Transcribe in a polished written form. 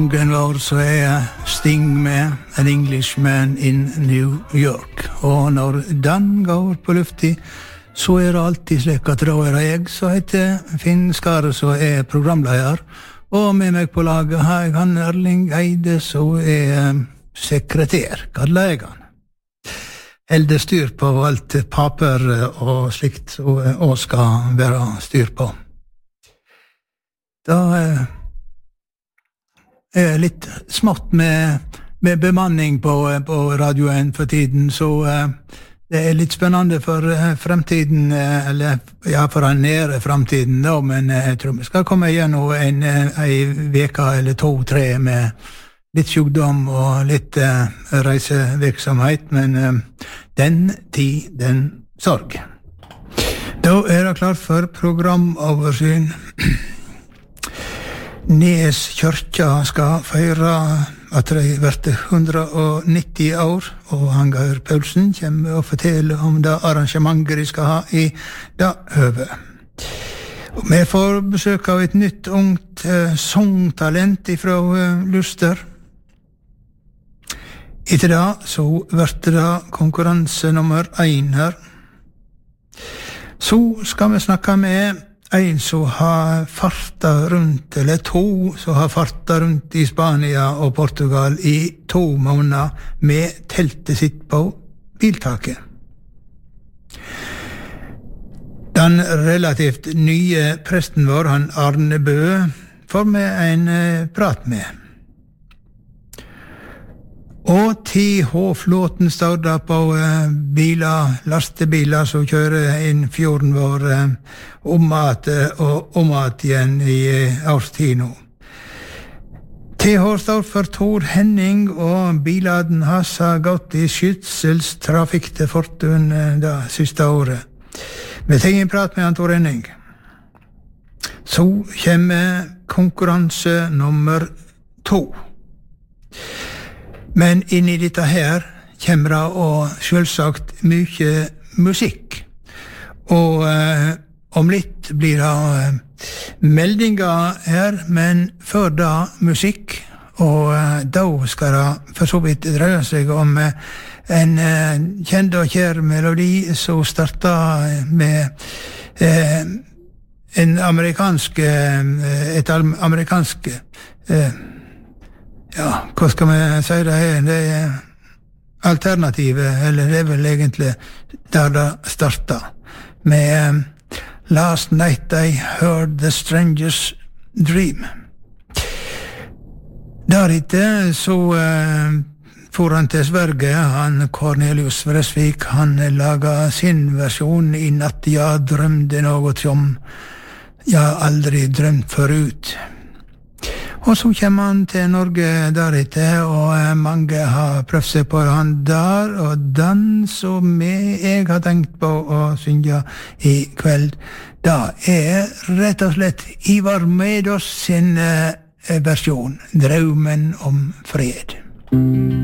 Sangen vår så Sting med An Englishman in New York. Og når den går på lufti, så det alltid slik at da det jeg som heter Finn Skare, som programleder. Og med meg på laget har jeg han Erling Eide, som sekretær, kaller jeg han. Elde styr på alt paper og slikt, og skal være styr på. Da litt smått med bemanning på radioen for tiden, så det litt spennende for fremtiden, eller ja, for den nære fremtiden da, men jeg tror vi skal komme gjennom en veka eller 2-3 med litt sjukdom og litt reisevirksomhet, men den tid, den sorg. Da det klart for programoversyn. Nes kyrkja skal feire at de vært 190 år, og Hangaur Paulsen kommer og forteller om det arrangementet de skal ha i det høvet. Og vi får besøk av et nytt ungt songtalent fra Luster. Etter det så vært det konkurranse nummer 1 her. Så skal vi snakke med en som har farta rundt, eller 2 som har farta rundt i Spania og Portugal i 2 måneder med teltet sitt på biltaket. Den relativt nye presten vår, han Arne Bø, får vi en prat med. Og TH-flåten står da på lastebiler som kjører inn fjorden vår om at igjen i årstid nå. TH står for Tor Henning, og biladen hans har gått i skytselstrafikk til Fortun det siste året. Vi tar en prat med han Tor Henning. Så kommer konkurranse nummer 2. Men inn i dette her kommer det og selvsagt mye musikk. Og om litt blir det meldinger her, men før da musikk. Og da skal det for så vidt dreie seg om en kjent og kjær melodi som startet med et amerikansk ja, hva skal vi si det her? Det alternativet, eller det vel egentlig der det startet. Med Last Night I Heard the Stranger's Dream. Deretter så for han til Sverige, han Cornelius Vreeswijk, han laget sin versjon i natt. Jeg drømte noe som jeg aldri drømt forut. Og så kommer han til Norge deretter, og mange har prøvd seg på han der, og den som jeg har tenkt på å synge i kveld, da rett og slett Ivar Medås sin versjon, Drømmen om fred.